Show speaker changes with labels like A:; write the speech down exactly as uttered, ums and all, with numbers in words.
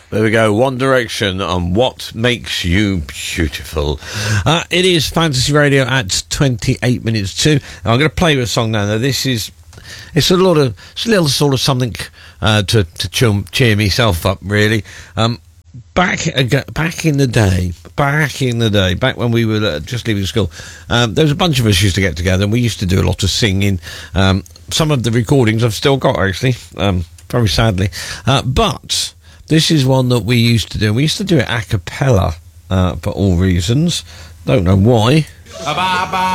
A: There we go, One Direction on What Makes You Beautiful. Uh, it is Fantasy Radio at twenty-eight minutes to. I'm going to play you a song now. Now, this is, it's a lot of, it's a little sort of something uh, to, to cheer, cheer myself up, really. Um, back back in the day, back in the day, back when we were uh, just leaving school, um, there was a bunch of us used to get together, and we used to do a lot of singing. Um, some of the recordings I've still got, actually, um, very sadly. Uh, but... this is one that we used to do. We used to do it a cappella uh, for all reasons. Don't know why.